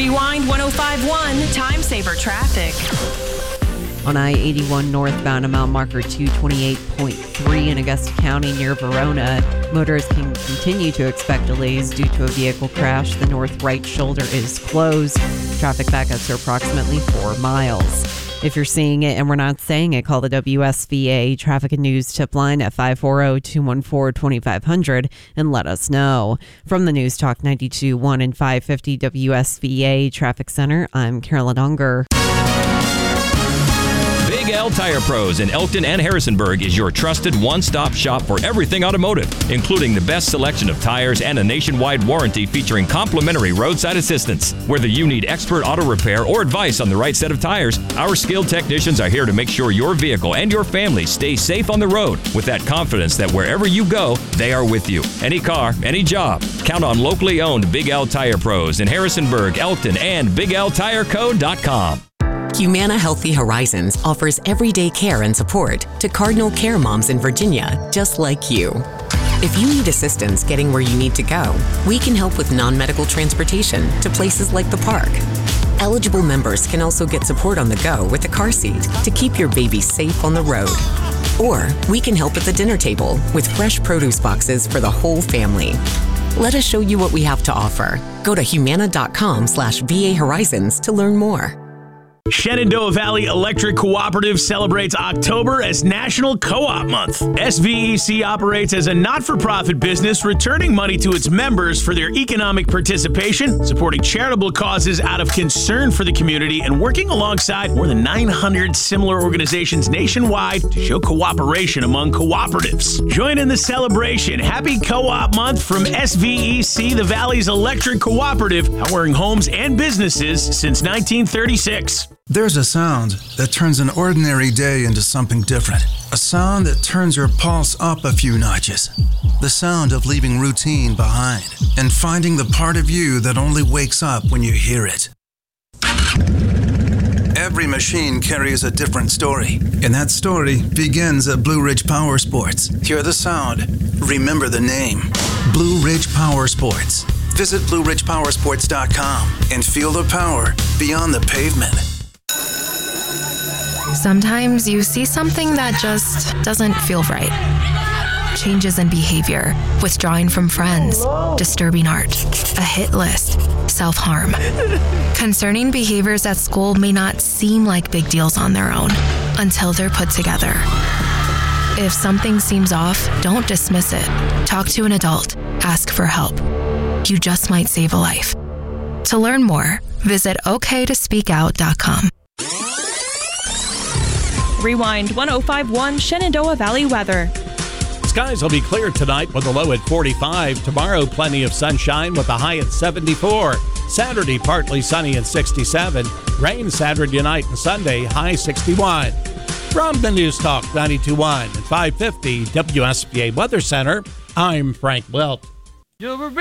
Rewind 105.1 Time Saver Traffic. On I-81 northbound at mile marker 228.3 in Augusta County near Verona, motorists can continue to expect delays due to a vehicle crash. The north right shoulder is closed. Traffic backups are approximately 4 miles. If you're seeing it and we're not saying it, call the WSVA Traffic and News tip line at 540-214-2500 and let us know. From the News Talk 92.1 and 550 WSVA Traffic Center, I'm Carolyn Unger. Big L Tire Pros in Elkton and Harrisonburg is your trusted one-stop shop for everything automotive, including the best selection of tires and a nationwide warranty featuring complimentary roadside assistance. Whether you need expert auto repair or advice on the right set of tires, our skilled technicians are here to make sure your vehicle and your family stay safe on the road with that confidence that wherever you go, they are with you. Any car, any job. Count on locally owned Big L Tire Pros in Harrisonburg, Elkton, and BigLTireCo.com. Humana Healthy Horizons offers everyday care and support to Cardinal Care moms in Virginia, just like you. If you need assistance getting where you need to go, we can help with non-medical transportation to places like the park. Eligible members can also get support on the go with a car seat to keep your baby safe on the road. Or we can help at the dinner table with fresh produce boxes for the whole family. Let us show you what we have to offer. Go to humana.com/VA Horizons to learn more. Shenandoah Valley Electric Cooperative celebrates October as National Co-op Month. SVEC operates as a not-for-profit business, returning money to its members for their economic participation, supporting charitable causes out of concern for the community, and working alongside more than 900 similar organizations nationwide to show cooperation among cooperatives. Join in the celebration. Happy Co-op Month from SVEC, the Valley's electric cooperative, powering homes and businesses since 1936. There's a sound that turns an ordinary day into something different. A sound that turns your pulse up a few notches. The sound of leaving routine behind and finding the part of you that only wakes up when you hear it. Every machine carries a different story, and that story begins at Blue Ridge Power Sports. Hear the sound, remember the name. Blue Ridge Power Sports. Visit BlueRidgePowersports.com and feel the power beyond the pavement. Sometimes you see something that just doesn't feel right. Changes in behavior, withdrawing from friends, disturbing art, a hit list, self-harm. Concerning behaviors at school may not seem like big deals on their own until they're put together. If something seems off, don't dismiss it. Talk to an adult. Ask for help. You just might save a life. To learn more, visit okaytospeakout.com. Rewind 105.1 Shenandoah Valley weather. Skies will be clear tonight with a low at 45. Tomorrow, plenty of sunshine with a high at 74. Saturday, partly sunny at 67. Rain Saturday night and Sunday, high 61. From the News Talk 92.1 and 550 WSVA Weather Center, I'm Frank Wilt.